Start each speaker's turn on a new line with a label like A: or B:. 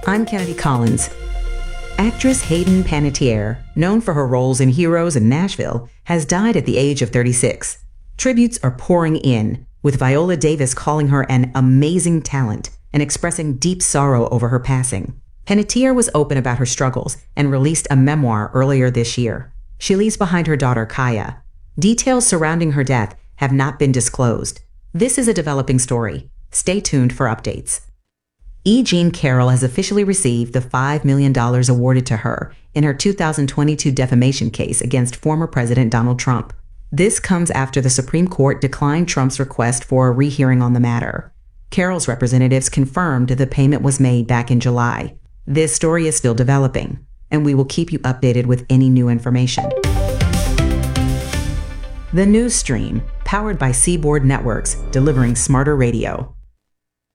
A: I'm Kennedy Collins. Actress Hayden Panettiere, known for her roles in Heroes and Nashville, has died at the age of 36. Tributes are pouring in, with Viola Davis calling her an amazing talent and expressing deep sorrow over her passing. Panettiere was open about her struggles and released a memoir earlier this year. She leaves behind her daughter, Kaya. Details surrounding her death have not been disclosed. This is a developing story. Stay tuned for updates. E. Jean Carroll has officially received the $5 million awarded to her in her 2022 defamation case against former President Donald Trump. This comes after the Supreme Court declined Trump's request for a rehearing on the matter. Carroll's representatives confirmed the payment was made back in July. This story is still developing, and we will keep you updated with any new information. The News Stream, powered by Seaboard Networks, delivering smarter radio.